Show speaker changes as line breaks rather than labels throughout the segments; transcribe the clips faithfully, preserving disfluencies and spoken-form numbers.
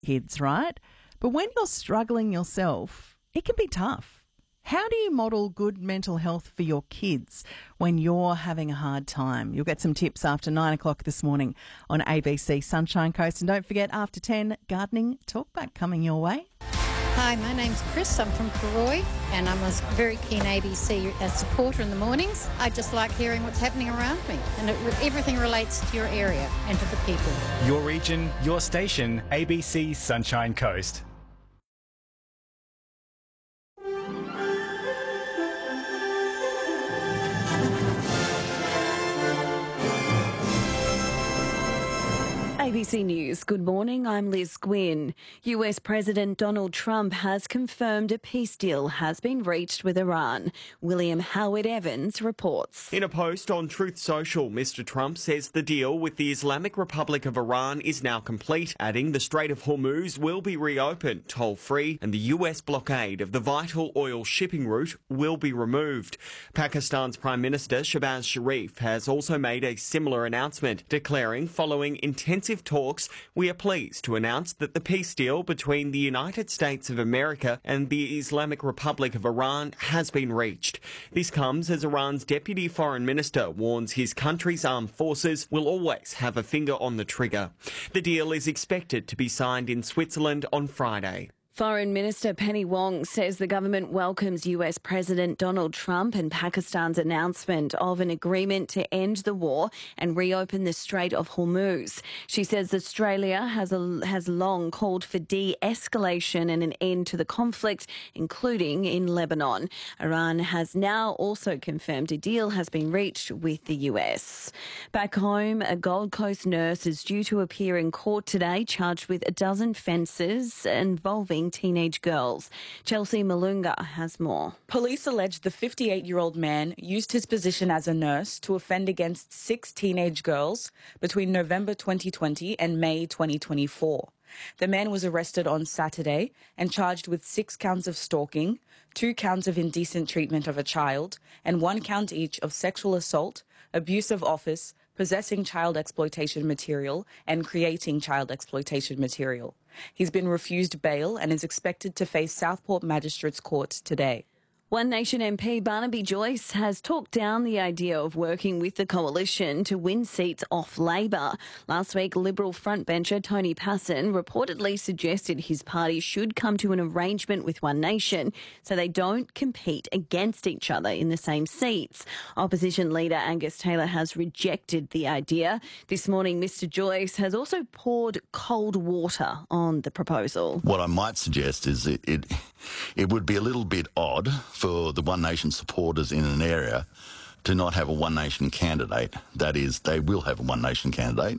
kids, right? But when you're struggling yourself, it can be tough. How do you model good mental health for your kids when you're having a hard time? You'll get some tips after nine o'clock this morning on A B C Sunshine Coast. And don't forget, after ten, Gardening Talkback coming your way.
Hi, my name's Chris. I'm from Karoi and I'm a very keen A B C supporter in the mornings. I just like hearing what's happening around me, and it, everything relates to your area and to the people.
Your region, your station, A B C Sunshine Coast.
A B C News, good morning, I'm Liz Gwynn. U S President Donald Trump has confirmed a peace deal has been reached with Iran. William Howard Evans reports.
In a post on Truth Social, Mister Trump says the deal with the Islamic Republic of Iran is now complete, adding the Strait of Hormuz will be reopened toll-free and the U S blockade of the vital oil shipping route will be removed. Pakistan's Prime Minister Shehbaz Sharif has also made a similar announcement, declaring following intensive talks, we are pleased to announce that the peace deal between the United States of America and the Islamic Republic of Iran has been reached. This comes as Iran's Deputy Foreign Minister warns his country's armed forces will always have a finger on the trigger. The deal is expected to be signed in Switzerland on Friday.
Foreign Minister Penny Wong says the government welcomes U S President Donald Trump and Pakistan's announcement of an agreement to end the war and reopen the Strait of Hormuz. She says Australia has a, has long called for de-escalation and an end to the conflict, including in Lebanon. Iran has now also confirmed a deal has been reached with the U S. Back home, a Gold Coast nurse is due to appear in court today, charged with a dozen offences involving teenage girls. Chelsea Malunga has more.
Police allege the fifty-eight-year-old man used his position as a nurse to offend against six teenage girls between November twenty twenty and May twenty twenty-four. The man was arrested on Saturday and charged with six counts of stalking, two counts of indecent treatment of a child, and one count each of sexual assault, abuse of office, possessing child exploitation material, and creating child exploitation material. He's been refused bail and is expected to face Southport Magistrates Court today.
One Nation M P Barnaby Joyce has talked down the idea of working with the coalition to win seats off Labor. Last week, Liberal frontbencher Tony Passon reportedly suggested his party should come to an arrangement with One Nation so they don't compete against each other in the same seats. Opposition leader Angus Taylor has rejected the idea. This morning, Mister Joyce has also poured cold water on the proposal.
What I might suggest is it, it, it would be a little bit odd for the One Nation supporters in an area to not have a One Nation candidate. That is, they will have a One Nation candidate.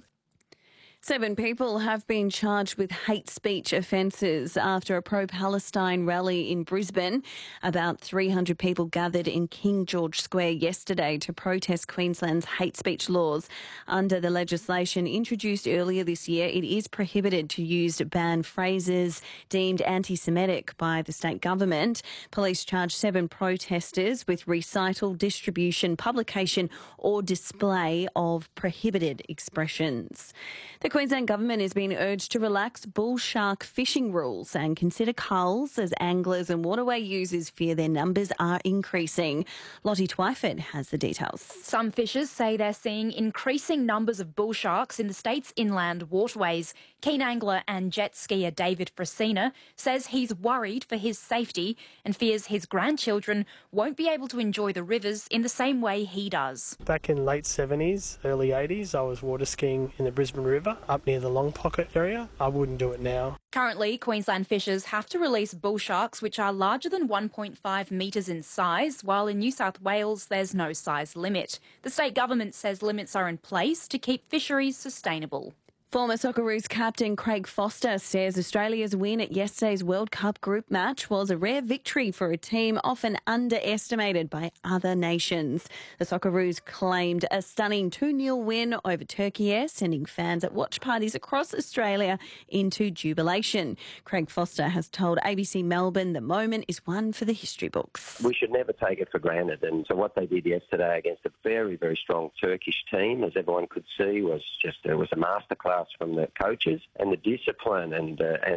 Seven people have been charged with hate speech offences after a pro-Palestine rally in Brisbane. About three hundred people gathered in King George Square yesterday to protest Queensland's hate speech laws. Under the legislation introduced earlier this year, it is prohibited to use banned phrases deemed anti-Semitic by the state government. Police charged seven protesters with recital, distribution, publication or display of prohibited expressions. The Queensland Government is being urged to relax bull shark fishing rules and consider culls as anglers and waterway users fear their numbers are increasing. Lottie Twyford has the details.
Some fishers say they're seeing increasing numbers of bull sharks in the state's inland waterways. Keen angler and jet skier David Frasina says he's worried for his safety and fears his grandchildren won't be able to enjoy the rivers in the same way he does.
Back in late seventies, early eighties, I was water skiing in the Brisbane River up near the Long Pocket area. I wouldn't do it now.
Currently, Queensland fishers have to release bull sharks which are larger than one point five metres in size, while in New South Wales there's no size limit. The state government says limits are in place to keep fisheries sustainable.
Former Socceroos captain Craig Foster says Australia's win at yesterday's World Cup group match was a rare victory for a team often underestimated by other nations. The Socceroos claimed a stunning two nil win over Turkey, sending fans at watch parties across Australia into jubilation. Craig Foster has told A B C Melbourne the moment is one for the history books.
We should never take it for granted, and so what they did yesterday against a very, very strong Turkish team, as everyone could see, was just, it was a masterclass from the coaches, and the discipline and uh, and